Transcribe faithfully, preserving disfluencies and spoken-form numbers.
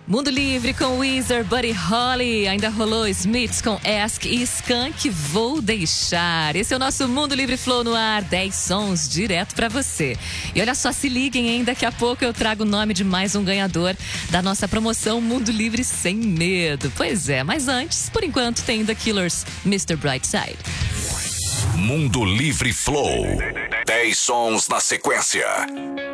Mundo Livre com Weezer, Buddy Holly, ainda rolou Smiths com Ask e Skank, Vou Deixar. Esse é o nosso Mundo Livre Flow no ar, dez sons direto pra você. E olha só, se liguem, hein, daqui a pouco eu trago o nome de mais um ganhador da nossa promoção Mundo Livre Sem Medo. Pois é, mas antes, por enquanto, tem The Killers, mister Brightside. Mundo Livre Flow, dez sons na sequência.